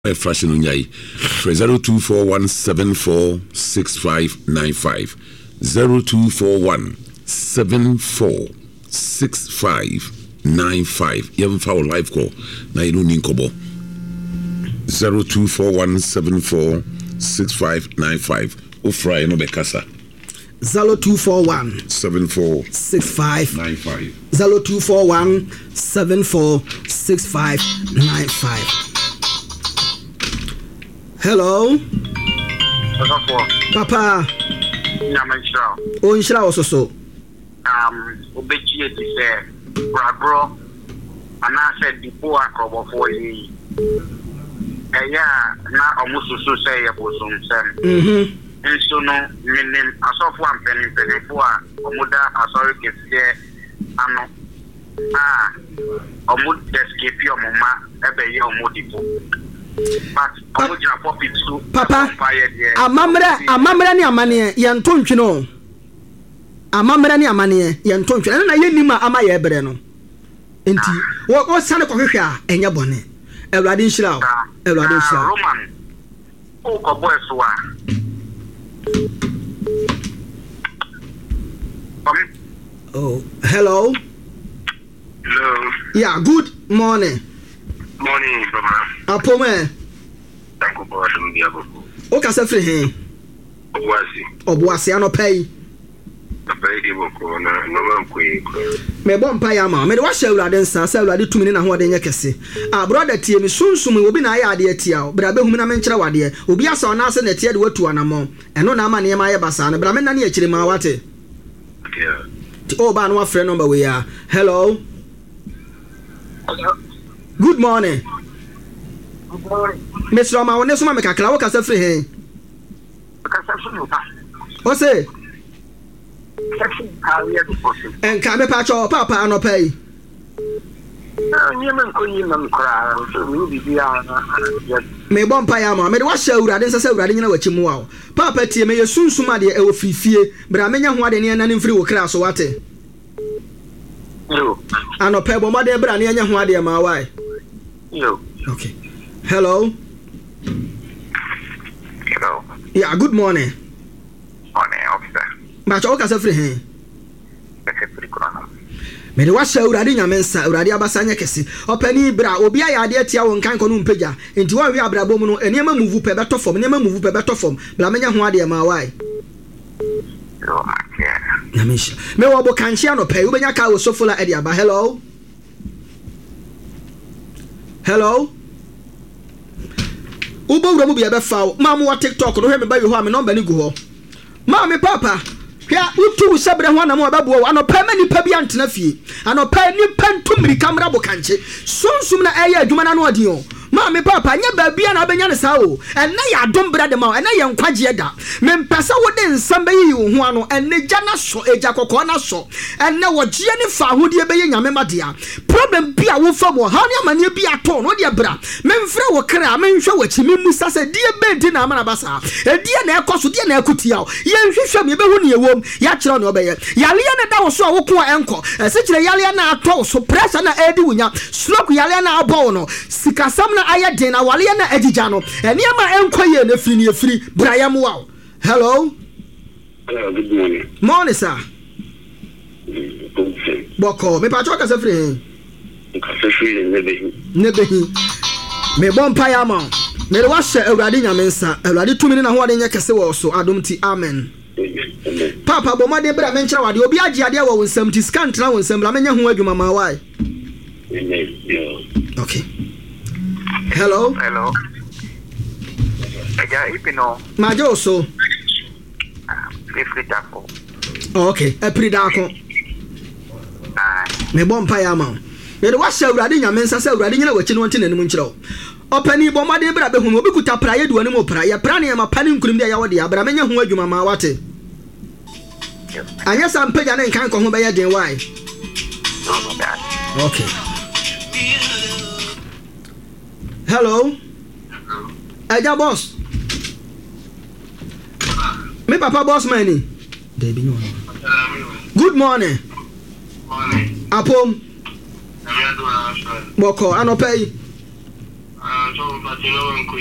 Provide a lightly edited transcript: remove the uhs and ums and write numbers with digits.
Fashion Unyai for 0241746595 0241746595 Even for live call na you need kobo 0241746595 Ofra no bekasa 0241746595 0241746595. Hello. Papa. Onshira ososo. Obeji eti se bro. Ana se dipo akrobo fo yi. Eya na omususu se ye bosum sem. Nso no minim asofo ampenin fo a omuda asori kefie ano. Omud escape omuma ebe ye omudipo. Papa, amamra ni amane ye ntontwe no. Amamra ni amane ye ntontwe. Na ye nima ama ye bere no. Enti wo sane kohwehwe a enya bone. Ewrade nhira o. Ewrade nhira. Roman. O ko boy so a. Oh, hello. Hello. Yeah, good morning. Morning, brother. Apome. Thank you for the diabo. O ka se free hin. Obuasi anopai. Apai di boko na no man kwe. Me bom pa ya ma. Me de wa hye awurade nsa, se awurade tumi ne na ho de nye kese. Brother tie me sunsum obi na ya ade atia o. Bra behum na me nkyere wade. Obi asa ona ase na tie de watu anamo. Eno na ama ne ma ye basa na. Bra me na ne akire ma wate. Yeah. Ti o ba no wa frɛ number we ya. Hello. Hello. Good morning. Good morning. Mr. Roma, wone so ma me kakra wo ka se free hin. Kasa sunu pa. O se Section area the person. enka me pa cho papa anopai. Ni man ko ni man kra so mi bi bia na. Me bom pa ya ma me de wa hye awurade nsa se awurade nyina wachi mu wa. Papa tie me ye sunsum ade e wo fifie. Bra menya ho ade ne na ne mfiri wo kra so wate. Yo. Anopai bo made bra ne nya ho ade ma wai. Yo. Okay. Hello. Hello. Yeah, good morning. Morning, officer. Ba cho ka se free hin. Free corona. Me de wa hye awurade nyamensa awurade abasanya kese. Opani bra obi aya ade atia wo nkan kono mpagya. Enti wa hwe abrabo mu no enema move pe beto form, enema move pe beto form. Bra menya ho ade ma wai. Yo, yeah. Nyamisha. Me wo bo kanchi anopai wo benya ka wo sofola ade aba. Hello. Hello. Ubo wura mu bia be fa ma mo wa TikTok no hwe me ba wi ho a me number ni gu ho. Ma me papa hia utu sebre ho na mo ba bo anopa ma nipa bia ntena fie. Anopa nipa ntumri kamera bo kanche. Sunsum na eye adwuma na no odin o. Ma me papa nya ba bia na benya ne sa o. Ena ya dom brade ma ena ye nkwaje da. Me mpesa wo de nsam be yi ho ano ene gya na so eja kokko na so. Ene wo gye ne fa hodie be ye nyame madea. Problem bia wo fam wo ha ne amane bia to no de bra. Me mfre wo kra me nhwe wo chi me musa se die benti na amana basa. Die na ekoso die na ekutia o. Ye nhwehwem ye be hu ne ewom. Ya kire no be ye. Yale ne da wo so a wo ko enko. Se kire yale na ato so pressure na edi wunya. Slope yale na abo no. Sikasam na aya den na wale na agija no. Ene ma enko ye na firi ne firi brayam wa. Hello. Hello, good morning. Morning, sir. Boko, me pa cho ka se free. Kasa free Nebehi. Me bon pa ya ma. Me wa hye awurade nyamensa. Awurade tumi ne na ho ade nya kese wo so adom ti amen. Papa bo made bra me nkyere wade obi age ade wo nsam ti scan tra wo nsam bra menya ho adwuma ma wai. Okay. Hello. Hello. Aja ipino. Majo so. Free dako. Okay, dako. Me bon pa ya ma. Me de wa hye awurade nyamensa se awurade nyina wachi no ntina nim nkyere wo. Opani bo made bra be hu obi kuta praye duane mo pra ya pra ne ma pani nkurim dia ya wode ya bra menya ho adwuma ma wate. Anya sam pagya ne nkan ko ho be ye den why. Okay. Hello. Aja boss. Me papa boss man. Good morning. Morning. Apom. Boko anopai. so but you know